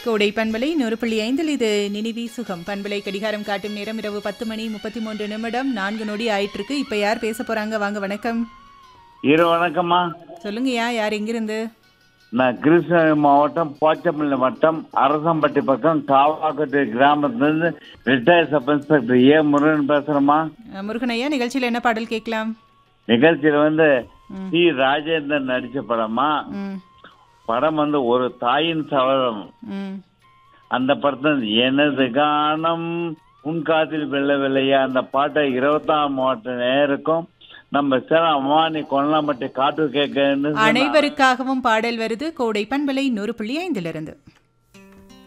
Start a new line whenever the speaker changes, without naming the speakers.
கோடை பண்பலை 100.5 இது நினைவி சுகம் பண்பலை கடிகாரம் காட்டும் நேரம் இரவு 10:33 4 நொடி ஆயிட்டு இருக்கு. இப்ப யார் பேச போறாங்க? வாங்க, வணக்கம்.
வணக்கம்மா.
சொல்லுங்கய்யா, யார் எங்கிருந்து?
நான் கிருஷ்ணகிரி மாவட்டம் போச்சம்பள்ளி வட்டம் அரசம்பட்டி பக்கம் காவாக்கட்டு கிராமத்திலிருந்து ரிட்டையர் சப் இன்ஸ்பெக்டர் முருகன் பேசுறேம்மா.
முருகனையா, நிகழ்ச்சியில என்ன பாடல் கேட்கலாம்?
நிகழ்ச்சியில சி ராஜேந்திரன் நடிச்ச படமா. படம் ஒரு தாயின் சவரம். அந்த படத்தில் எனது கானம் உன் காதில் வெள்ளவில்லையா அந்த பாட்டை 24 மாவட்ட நேருக்கும் நம்ம அம்மானி கொல்லம்பட்டி காட்டு கேட்க
அனைவருக்காகவும் பாடல் வருது கோடை பண்பலை 100.5 இருந்து.